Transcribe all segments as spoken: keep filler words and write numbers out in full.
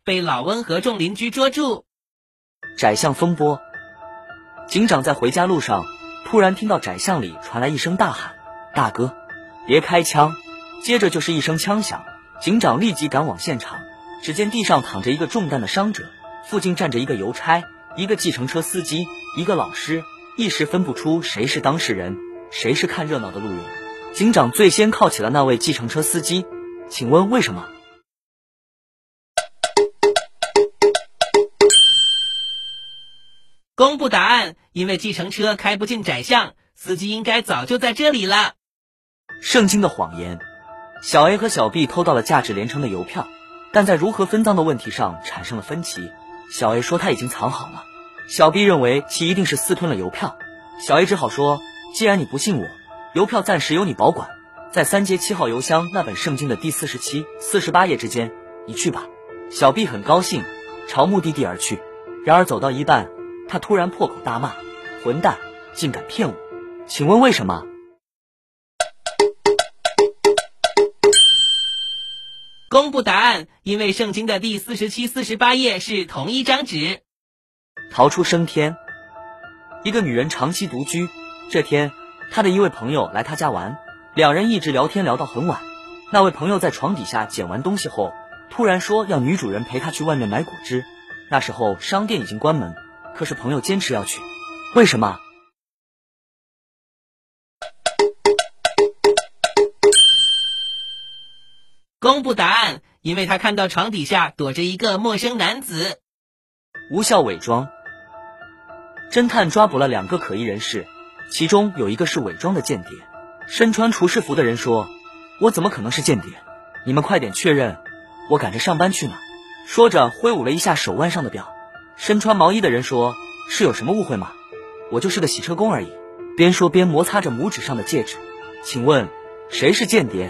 被老温和众邻居捉住。 窄巷风波。警长在回家路上，突然听到窄巷里传来一声大喊：“大哥，别开枪！”接着就是一声枪响，警长立即赶往现场，只见地上躺着一个中弹的伤者，附近站着一个邮差、一个计程车司机、一个老师，一时分不出谁是当事人，谁是看热闹的路人。警长最先铐起了那位计程车司机，请问为什么？ 公布答案，因为计程车开不进窄巷，司机应该早就在这里了。 圣经的谎言。小 A 和小 B 偷到了价值连城的邮票，但在如何分赃的问题上产生了分歧。小 A 说他已经藏好了，小 B 认为其一定是私吞了邮票。小 A 只好说，既然你不信我，邮票暂时由你保管，在三街七号邮箱那本圣经的第四十七、四十八页之间，你去吧。小 B 很高兴，朝目的地而去。然而走到一半，他突然破口大骂：“混蛋，竟敢骗我！请问为什么？” 公布答案，因为圣经的第四十七、四十八页是同一张纸。 逃出升天。一个女人长期独居，这天她的一位朋友来她家玩，两人一直聊天聊到很晚。那位朋友在床底下捡完东西后，突然说要女主人陪他去外面买果汁。那时候商店已经关门，可是朋友坚持要去，为什么？ 公布答案，因为他看到床底下躲着一个陌生男子。 无效伪装。侦探抓捕了两个可疑人士，其中有一个是伪装的间谍。身穿厨师服的人说：“我怎么可能是间谍？你们快点确认，我赶着上班去呢。”说着挥舞了一下手腕上的表。身穿毛衣的人说：“是有什么误会吗？我就是个洗车工而已。”边说边摩擦着拇指上的戒指。请问谁是间谍？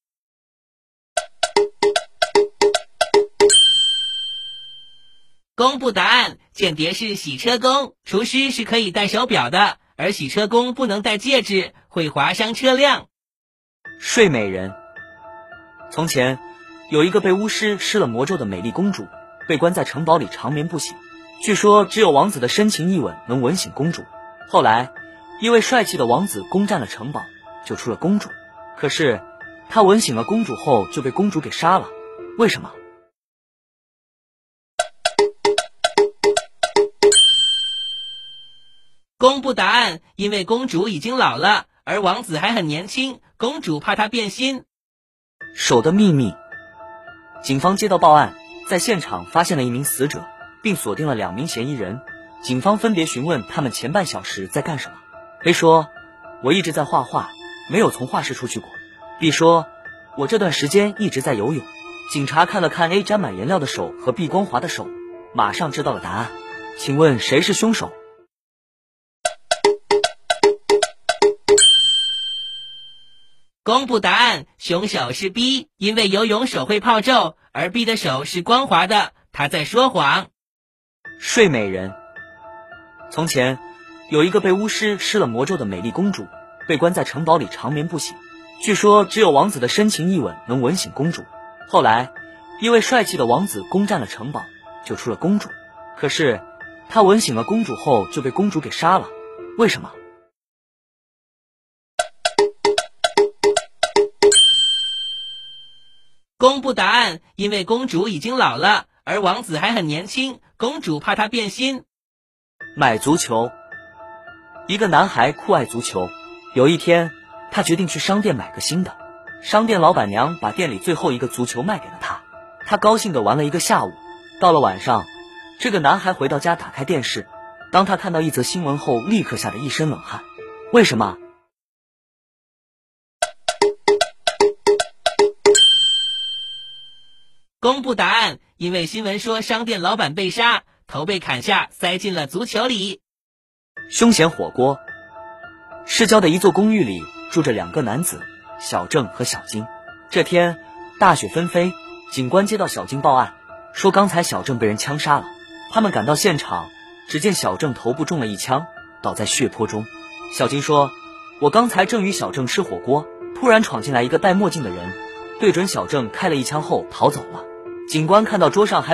公布答案，间谍是洗车工，厨师是可以戴手表的，而洗车工不能戴戒指，会划伤车辆。 睡美人。从前有一个被巫师施了魔咒的美丽公主，被关在城堡里长眠不醒，据说只有王子的深情一吻能吻醒公主。后来一位帅气的王子攻占了城堡，救出了公主，可是他吻醒了公主后就被公主给杀了，为什么？ 公布答案，因为公主已经老了，而王子还很年轻，公主怕他变心。 手的秘密。警方接到报案，在现场发现了一名死者，并锁定了两名嫌疑人。警方分别询问他们前半小时在干什么。A 说：“我一直在画画，没有从画室出去过。” B 说：“我这段时间一直在游泳。”警察看了看 A 沾满颜料的手和 B 光滑的手，马上知道了答案。请问谁是凶手？ 公布答案，凶手是 B， 因为游泳手会泡皱，而 B 的手是光滑的，他在说谎。 睡美人。从前有一个被巫师施了魔咒的美丽公主，被关在城堡里长眠不醒，据说只有王子的深情一吻能吻醒公主。后来一位帅气的王子攻占了城堡，救出了公主，可是他吻醒了公主后就被公主给杀了，为什么？ 公布答案，因为公主已经老了，而王子还很年轻，公主怕他变心。 买足球。一个男孩酷爱足球，有一天他决定去商店买个新的。商店老板娘把店里最后一个足球卖给了他，他高兴地玩了一个下午。到了晚上，这个男孩回到家打开电视，当他看到一则新闻后，立刻吓得一身冷汗。为什么？ 公布答案，因为新闻说商店老板被杀，头被砍下，塞进了足球里。 凶险火锅。市郊的一座公寓里住着两个男子，小郑和小金。这天大雪纷飞，警官接到小金报案，说刚才小郑被人枪杀了。他们赶到现场，只见小郑头部中了一枪，倒在血泊中。小金说：“我刚才正与小郑吃火锅，突然闯进来一个戴墨镜的人，对准小郑开了一枪后逃走了。”警官看到桌上还